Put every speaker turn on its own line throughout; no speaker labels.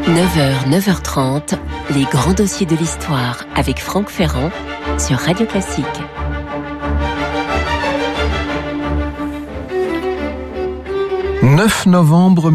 9h, 9h30, les grands dossiers de l'histoire avec Franck Ferrand sur Radio Classique. «
9 novembre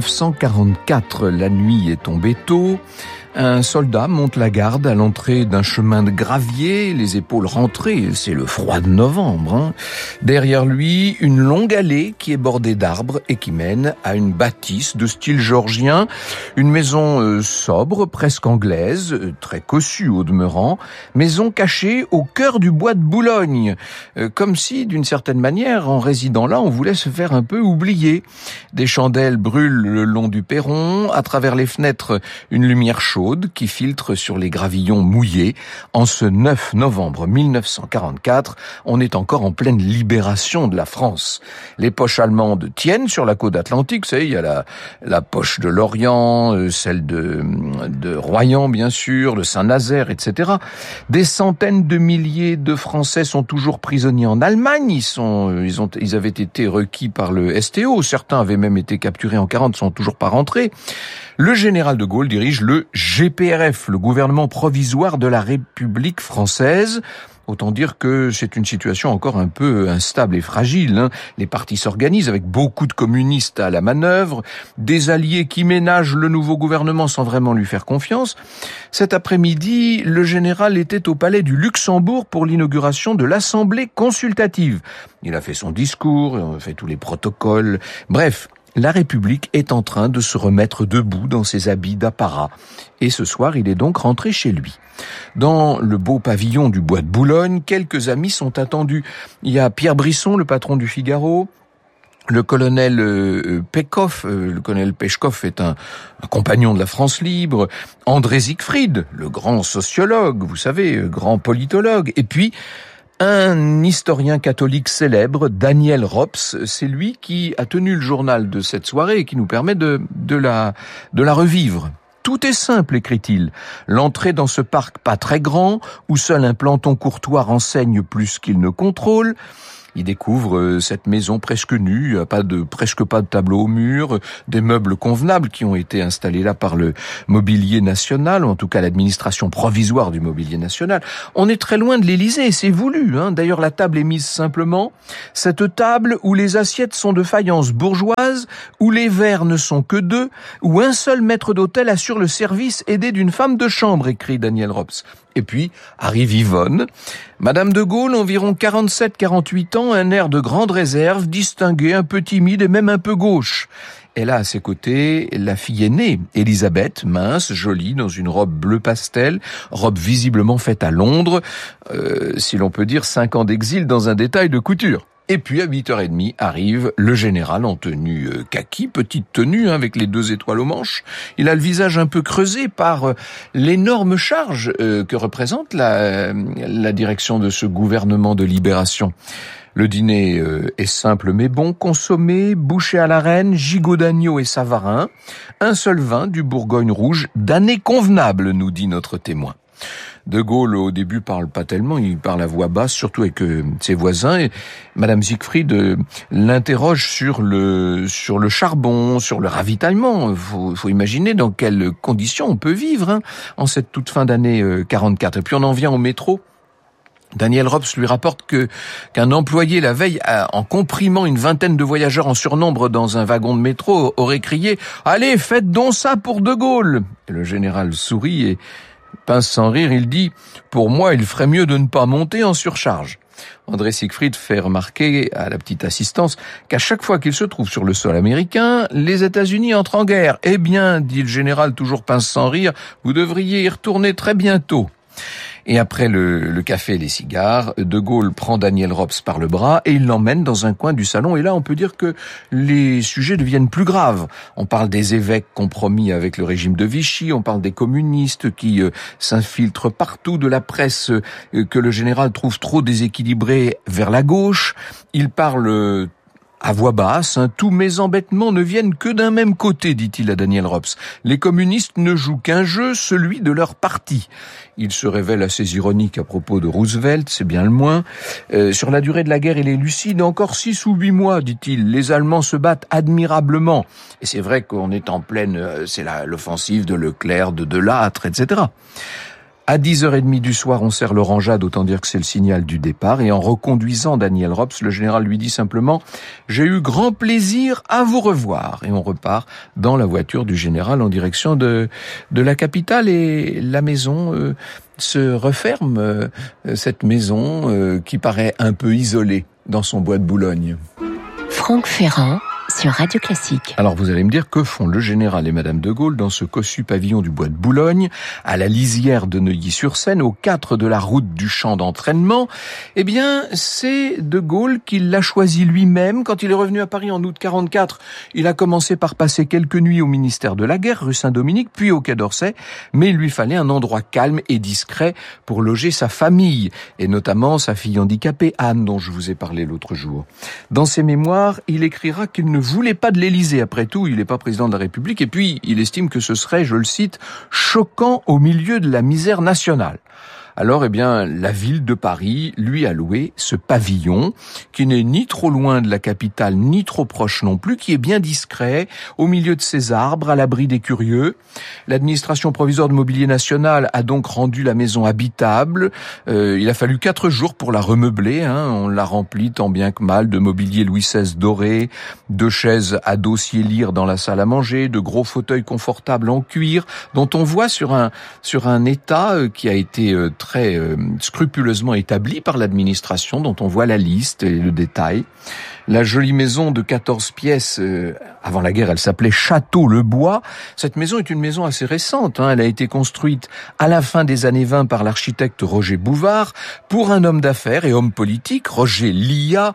1944, la nuit est tombée tôt. Un soldat monte la garde à l'entrée d'un chemin de gravier, les épaules rentrées, c'est le froid de novembre. Derrière lui, une longue allée qui est bordée d'arbres et qui mène à une bâtisse de style georgien, une maison sobre, presque anglaise, très cossue au demeurant, maison cachée au cœur du bois de Boulogne, comme si, d'une certaine manière, en résidant là, on voulait se faire un peu oublier. Des chandelles brûlent le long du perron, à travers les fenêtres, une lumière chaude qui filtre sur les gravillons mouillés. En ce 9 novembre 1944, on est encore en pleine libération de la France. Les poches allemandes tiennent sur la côte atlantique, vous savez, il y a la poche de Lorient, celle de Royan, bien sûr, de Saint-Nazaire, etc. Des centaines de milliers de Français sont toujours prisonniers en Allemagne. Ils avaient été requis par le STO. Certains avaient même été capturés en 40, sont toujours pas rentrés. Le général de Gaulle dirige le GPRF, le gouvernement provisoire de la République française. Autant dire que c'est une situation encore un peu instable et fragile. Les partis s'organisent avec beaucoup de communistes à la manœuvre, des alliés qui ménagent le nouveau gouvernement sans vraiment lui faire confiance. Cet après-midi, le général était au palais du Luxembourg pour l'inauguration de l'Assemblée consultative. Il a fait son discours, il a fait tous les protocoles. Bref, la République est en train de se remettre debout dans ses habits d'apparat. Et ce soir, il est donc rentré chez lui. Dans le beau pavillon du bois de Boulogne, quelques amis sont attendus. Il y a Pierre Brisson, le patron du Figaro. Le colonel Pechkoff, le colonel Pechkoff est un compagnon de la France libre. André Siegfried, le grand sociologue, vous savez, grand politologue. Et puis, un historien catholique célèbre, Daniel Rops, c'est lui qui a tenu le journal de cette soirée et qui nous permet de la revivre. Tout est simple, écrit-il. L'entrée dans ce parc pas très grand, où seul un planton courtois renseigne plus qu'il ne contrôle. Il découvre cette maison presque nue, presque pas de tableau au mur, des meubles convenables qui ont été installés là par le mobilier national, ou en tout cas l'administration provisoire du mobilier national. On est très loin de l'Élysée, c'est voulu. D'ailleurs, la table est mise simplement. Cette table où les assiettes sont de faïence bourgeoise, où les verres ne sont que deux, où un seul maître d'hôtel assure le service aidé d'une femme de chambre, écrit Daniel Rops. Et puis, arrive Yvonne. Madame de Gaulle, environ 47-48 ans, un air de grande réserve, distinguée, un peu timide et même un peu gauche. Elle a à ses côtés la fille aînée, Elisabeth, mince, jolie, dans une robe bleu pastel, robe visiblement faite à Londres, si l'on peut dire 5 ans d'exil dans un détail de couture. Et puis à 8h30 arrive le général en tenue kaki, petite tenue avec les 2 étoiles aux manches. Il a le visage un peu creusé par l'énorme charge que représente la direction de ce gouvernement de libération. Le dîner est simple mais bon, consommé, bouchée à la reine, gigot d'agneau et savarin, un seul vin du Bourgogne rouge, d'année convenable, nous dit notre témoin. De Gaulle, au début, parle pas tellement, il parle à voix basse, surtout avec ses voisins, et Madame Siegfried l'interroge sur le charbon, sur le ravitaillement. Faut imaginer dans quelles conditions on peut vivre, en cette toute fin d'année 44. Et puis on en vient au métro. Daniel Rops lui rapporte qu'un employé la veille, en comprimant une vingtaine de voyageurs en surnombre dans un wagon de métro, aurait crié « Allez, faites donc ça pour De Gaulle !» Et le général sourit et pince sans rire, il dit « Pour moi, il ferait mieux de ne pas monter en surcharge ». André Siegfried fait remarquer à la petite assistance qu'à chaque fois qu'il se trouve sur le sol américain, les États-Unis entrent en guerre. « Eh bien, dit le général, toujours pince sans rire, vous devriez y retourner très bientôt. » Et après le café et les cigares, De Gaulle prend Daniel Rops par le bras et il l'emmène dans un coin du salon. Et là, on peut dire que les sujets deviennent plus graves. On parle des évêques compromis avec le régime de Vichy, on parle des communistes qui s'infiltrent partout, de la presse que le général trouve trop déséquilibrée vers la gauche. Il parle À voix basse, tous mes embêtements ne viennent que d'un même côté, dit-il à Daniel Rops. Les communistes ne jouent qu'un jeu, celui de leur parti. Il se révèle assez ironique à propos de Roosevelt, c'est bien le moins. Sur la durée de la guerre, il est lucide. Encore 6 ou 8 mois, dit-il. Les Allemands se battent admirablement. Et c'est vrai qu'on est en pleine, c'est l'offensive de Leclerc, de Delattre, etc. À 10h30 du soir, on serre l'orangeade, autant dire que c'est le signal du départ. Et en reconduisant Daniel Rops, le général lui dit simplement « J'ai eu grand plaisir à vous revoir ». Et on repart dans la voiture du général en direction de la capitale. Et la maison se referme, cette maison qui paraît un peu isolée dans son bois de Boulogne.
Franck Ferrand sur Radio Classique.
Alors vous allez me dire, que font le général et Madame de Gaulle dans ce cossu pavillon du bois de Boulogne, à la lisière de Neuilly-sur-Seine, au 4 de la route du champ d'entraînement? Eh bien, c'est de Gaulle qui l'a choisi lui-même. Quand il est revenu à Paris en août 44, il a commencé par passer quelques nuits au ministère de la Guerre, rue Saint-Dominique, puis au Quai d'Orsay, mais il lui fallait un endroit calme et discret pour loger sa famille, et notamment sa fille handicapée, Anne, dont je vous ai parlé l'autre jour. Dans ses mémoires, il écrira qu'il ne voulait pas de l'Élysée. Après tout, il n'est pas président de la République. Et puis, il estime que ce serait, je le cite, choquant au milieu de la misère nationale. Alors, la ville de Paris lui a loué ce pavillon, qui n'est ni trop loin de la capitale, ni trop proche non plus, qui est bien discret, au milieu de ses arbres, à l'abri des curieux. L'administration provisoire de mobilier national a donc rendu la maison habitable. Il a fallu 4 jours pour la remeubler. On l'a remplie tant bien que mal de mobilier Louis XVI doré, de chaises à dossier lire dans la salle à manger, de gros fauteuils confortables en cuir, dont on voit sur un état qui a été très scrupuleusement établi par l'administration, dont on voit la liste et le détail. La jolie maison de 14 pièces, avant la guerre, elle s'appelait Château-le-Bois. Cette maison est une maison assez récente. Elle a été construite à la fin des années 20 par l'architecte Roger Bouvard pour un homme d'affaires et homme politique, Roger Lia.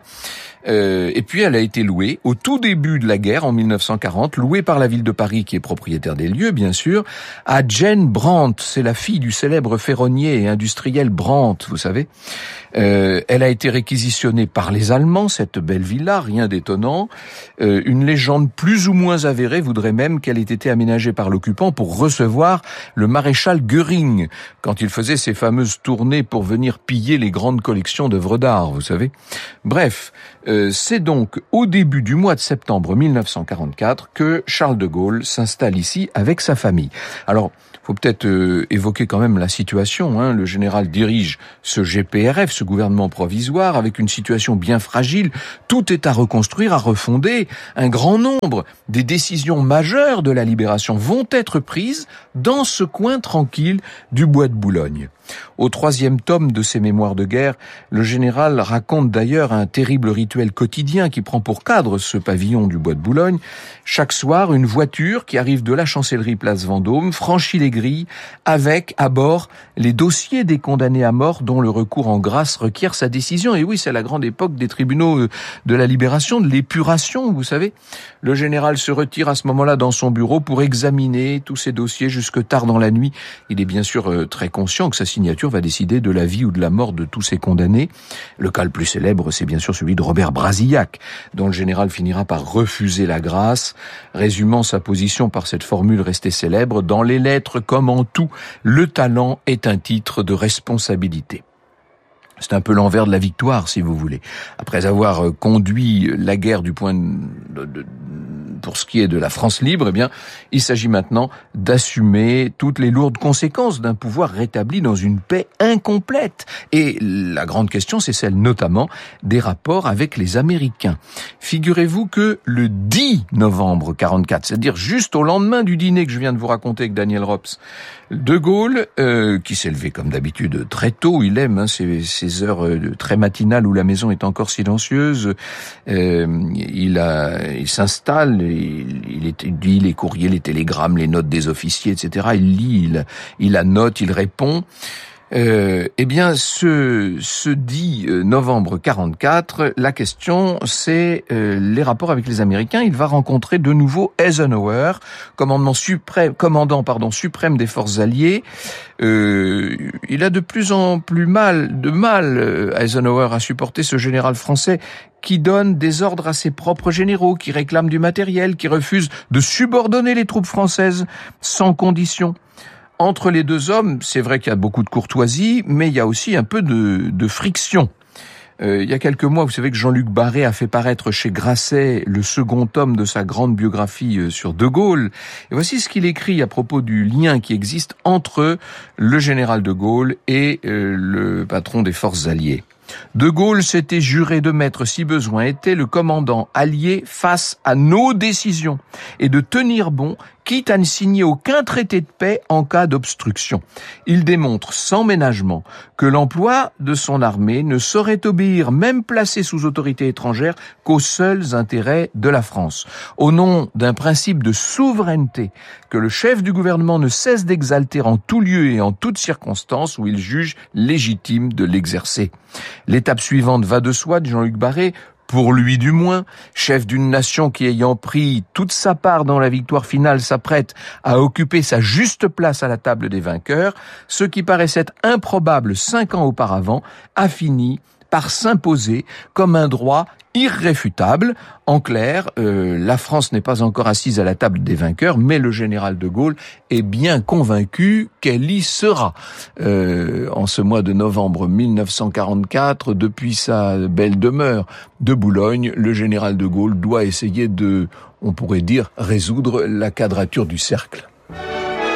Et puis elle a été louée au tout début de la guerre, en 1940, louée par la ville de Paris, qui est propriétaire des lieux, bien sûr, à Jane Brandt. C'est la fille du célèbre ferronnier et industriel Brandt, vous savez. Elle a été réquisitionnée par les Allemands, cette belle villa, rien d'étonnant. Une légende plus ou moins avérée voudrait même qu'elle ait été aménagée par l'occupant pour recevoir le maréchal Göring, quand il faisait ses fameuses tournées pour venir piller les grandes collections d'œuvres d'art, vous savez. Bref, c'est donc au début du mois de septembre 1944 que Charles de Gaulle s'installe ici avec sa famille. Alors, faut peut-être évoquer quand même la situation. Le général dirige ce GPRF, ce gouvernement provisoire, avec une situation bien fragile. Tout est à reconstruire, à refonder. Un grand nombre des décisions majeures de la libération vont être prises dans ce coin tranquille du bois de Boulogne. Au 3e tome de ses mémoires de guerre, le général raconte d'ailleurs un terrible rituel quotidien qui prend pour cadre ce pavillon du bois de Boulogne. Chaque soir, une voiture qui arrive de la chancellerie place Vendôme franchit les grilles avec à bord les dossiers des condamnés à mort dont le recours en grâce requiert sa décision. Et oui, c'est la grande époque des tribunaux de la libération, de l'épuration, vous savez. Le général se retire à ce moment-là dans son bureau pour examiner tous ces dossiers jusque tard dans la nuit. Il est bien sûr très conscient que sa signature va décider de la vie ou de la mort de tous ces condamnés. Le cas le plus célèbre, c'est bien sûr celui de Robert Brasillac, dont le général finira par refuser la grâce, résumant sa position par cette formule restée célèbre: dans les lettres comme en tout, le talent est un titre de responsabilité. C'est un peu l'envers de la victoire, si vous voulez. Après avoir conduit la guerre du point pour ce qui est de la France libre, il s'agit maintenant d'assumer toutes les lourdes conséquences d'un pouvoir rétabli dans une paix incomplète. Et la grande question, c'est celle notamment des rapports avec les Américains. Figurez-vous que le 10 novembre 44, c'est-à-dire juste au lendemain du dîner que je viens de vous raconter avec Daniel Rops, de Gaulle, qui s'est levé comme d'habitude très tôt, il aime ces heures très matinales où la maison est encore silencieuse, il s'installe, il lit les courriers, les télégrammes, les notes des officiers, etc. Il lit, il annote, il répond. Eh bien, ce 10 novembre 44, la question, c'est les rapports avec les Américains. Il va rencontrer de nouveau Eisenhower, commandant suprême des forces alliées. Il a de plus en plus de mal, Eisenhower, à supporter ce général français qui donne des ordres à ses propres généraux, qui réclame du matériel, qui refuse de subordonner les troupes françaises sans condition. Entre les deux hommes, c'est vrai qu'il y a beaucoup de courtoisie, mais il y a aussi un peu de friction. Il y a quelques mois, vous savez que Jean-Luc Barré a fait paraître chez Grasset le second tome de sa grande biographie sur De Gaulle. Et voici ce qu'il écrit à propos du lien qui existe entre le général de Gaulle et le patron des forces alliées. De Gaulle s'était juré de mettre, si besoin était, le commandant allié face à nos décisions et de tenir bon, quitte à ne signer aucun traité de paix en cas d'obstruction. Il démontre sans ménagement que l'emploi de son armée ne saurait obéir, même placée sous autorité étrangère, qu'aux seuls intérêts de la France. Au nom d'un principe de souveraineté que le chef du gouvernement ne cesse d'exalter en tout lieu et en toute circonstance où il juge légitime de l'exercer. L'étape suivante va de soi, dit Jean-Luc Barré, pour lui du moins, chef d'une nation qui, ayant pris toute sa part dans la victoire finale, s'apprête à occuper sa juste place à la table des vainqueurs, ce qui paraissait improbable 5 ans auparavant a fini par s'imposer comme un droit irréfutable. En clair, la France n'est pas encore assise à la table des vainqueurs, mais le général de Gaulle est bien convaincu qu'elle y sera. En ce mois de novembre 1944, depuis sa belle demeure de Boulogne, le général de Gaulle doit essayer de, on pourrait dire, résoudre la quadrature du cercle.